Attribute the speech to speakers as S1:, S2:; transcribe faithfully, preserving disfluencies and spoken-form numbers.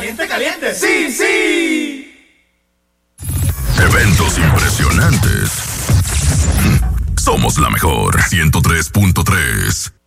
S1: Caliente, caliente. Sí, sí.
S2: Eventos impresionantes. Somos la mejor. ciento tres punto tres.